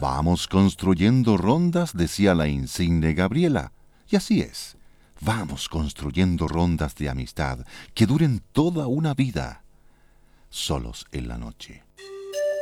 Vamos construyendo rondas, decía la insigne Gabriela. Y así es. Vamos construyendo rondas de amistad que duren toda una vida, solos en la noche.